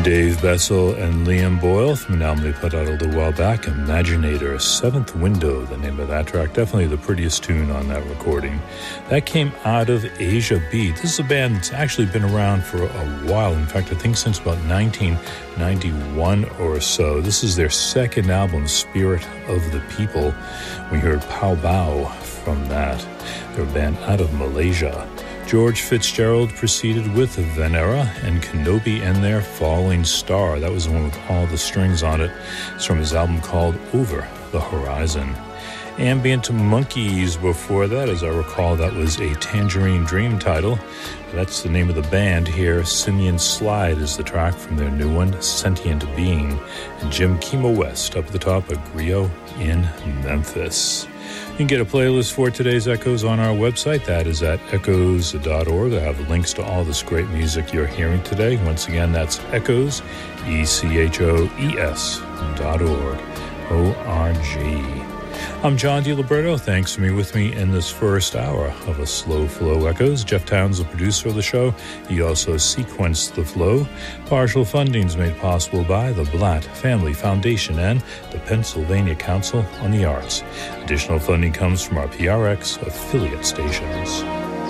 Dave Bessel and Liam Boyle from an album they put out a little while back, Imaginator, Seventh Window, the name of that track. Definitely the prettiest tune on that recording. That came out of Asia Beat. This is a band that's actually been around for a while. In fact, I think since about 1991 or so. This is their second album, Spirit of the People. We heard Pow Bow from that. They're a band out of Malaysia. George Fitzgerald proceeded with Venera and Kenobi and their Falling Star. That was the one with all the strings on it. It's from his album called Over the Horizon. Ambient Monkeys before that, as I recall, that was a Tangerine Dream title. That's the name of the band here. Simian Slide is the track from their new one, Sentient Being. And Jim Kimo West up at the top of Griot in Memphis. You can get a playlist for today's Echoes on our website. That is at echoes.org. I have links to all this great music you're hearing today. Once again, that's Echoes, ECHOES.org, O-R-G. I'm John DiLiberto. Thanks for being with me in this first hour of A Slow Flow Echoes. Jeff Towns, the producer of the show. He also sequenced the flow. Partial funding is made possible by the Blatt Family Foundation and the Pennsylvania Council on the Arts. Additional funding comes from our PRX affiliate stations.